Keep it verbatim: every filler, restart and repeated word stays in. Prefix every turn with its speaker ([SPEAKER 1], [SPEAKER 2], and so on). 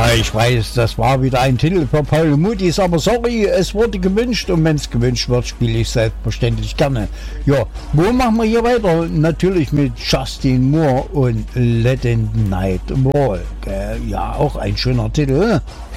[SPEAKER 1] Ja, ich weiß, das war wieder ein Titel für Paul Mutis, aber sorry, es wurde gewünscht und wenn es gewünscht wird, spiele ich selbstverständlich gerne. Ja, wo machen wir hier weiter? Natürlich mit Justin Moore und Let the Night Walk. Äh, ja, auch ein schöner Titel.